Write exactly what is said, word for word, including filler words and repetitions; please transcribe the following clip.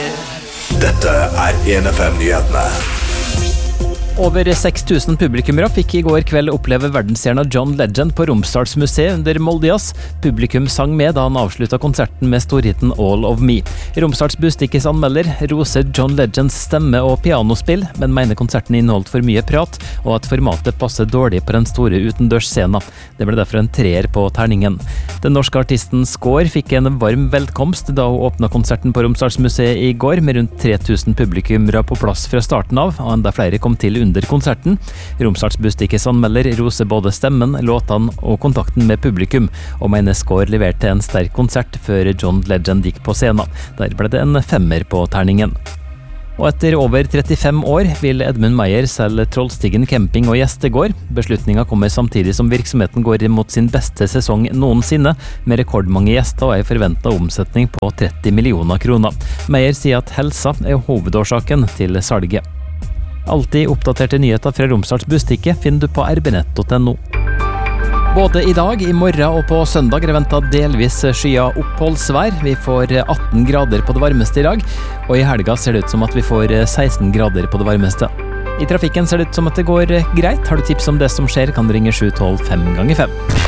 Dette er en F M-nyhetene. Over seks tusen publikummere fikk i går kveld oppleve verdensstjerna John Legend på Romsdalsmuseet under Moldejazz. Publikum sang med da han avsluttet konserten med storhiten All of Me. Romsdals Bustikkes anmelder roser John Legends stemme og pianospill, men mener konserten inneholdt for mye prat, og at formatet passer dårlig på den store utendørsscenen. Det ble derfor en treer på terningen. Den norske artisten Skår fikk en varm velkomst da hun åpnet konserten på Romsdalsmuseet i går, med rundt tre tusen publikummere på plass fra starten av, og enda flere kom til under konserten. Romsdals Bustikkes anmelder roser både stemmen, låtene og kontakten med publikum, og mener Skår leverte en sterk konsert før John Legend gikk på scenen. Der ble det en femmer på terningen. Og etter over trettifem år vil Edmund Meyer selge Trollstigen camping og gjestegård. Beslutningen kommer samtidig som virksomheten går mot sin beste sesong noensinne, med rekordmange gjester og en forventet omsetning på tretti millioner kroner. Meyer sier at helsa er hovedårsaken til salget. Alltid oppdaterte nyheter fra Romsdals Bustikke finner du på r b nett punktum no. Både i dag, i morgen og på søndag er ventet delvis skya oppholdsvær. Vi får atten grader på det varmeste i dag, og i helga ser det ut som at vi får seksten grader på det varmeste. I trafikken ser det ut som at det går greit. Har du tips om det som skjer, kan du ringe sju tolv fem ganger fem.